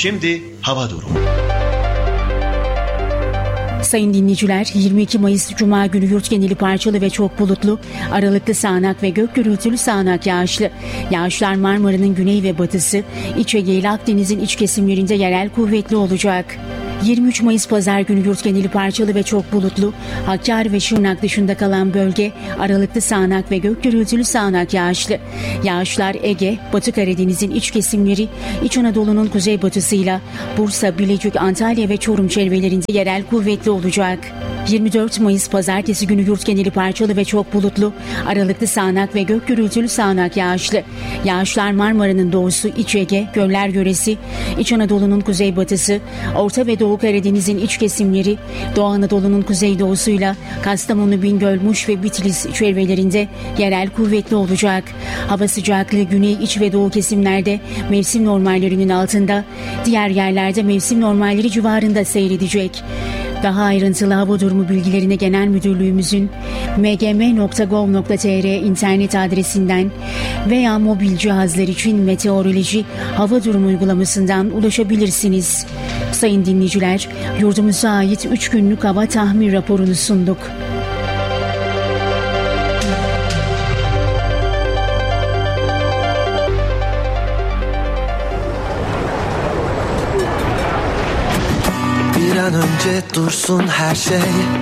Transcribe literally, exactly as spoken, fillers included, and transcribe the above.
Şimdi hava durumu. Sayın dinleyiciler, yirmi iki Mayıs Cuma günü yurt geneli parçalı ve çok bulutlu, aralıklı sağanak ve gök gürültülü sağanak yağışlı. Yağışlar Marmara'nın güney ve batısı, İç Ege ile Akdeniz'in iç kesimlerinde yerel kuvvetli olacak. yirmi üç Mayıs Pazar günü yurt geneli parçalı ve çok bulutlu, Hakkari ve Şırnak dışında kalan bölge aralıklı sağanak ve gök gürültülü sağanak yağışlı. Yağışlar Ege, Batı Karadeniz'in iç kesimleri, İç Anadolu'nun kuzeybatısıyla Bursa, Bilecik, Antalya ve Çorum çevrelerinde yerel kuvvetli olacak. yirmi dört Mayıs Pazartesi günü yurt geneli parçalı ve çok bulutlu, aralıklı sağanak ve gök gürültülü sağanak yağışlı. Yağışlar Marmara'nın doğusu, İç Ege, Göller Yöresi, İç Anadolu'nun kuzeybatısı, Orta ve Doğu Karadeniz'in iç kesimleri, Doğu Anadolu'nun kuzeydoğusuyla Kastamonu, Bingöl, Muş ve Bitlis çevrelerinde yerel kuvvetli olacak. Hava sıcaklığı güney, iç ve doğu kesimlerde mevsim normallerinin altında, diğer yerlerde mevsim normalleri civarında seyredecek. Daha ayrıntılı hava durumu bilgilerine Genel Müdürlüğümüzün m g m nokta gov nokta t r internet adresinden veya mobil cihazlar için meteoroloji hava durumu uygulamasından ulaşabilirsiniz. Sayın dinleyiciler, yurdumuza ait üç günlük hava tahmin raporunu sunduk. Bir an önce dursun her şey,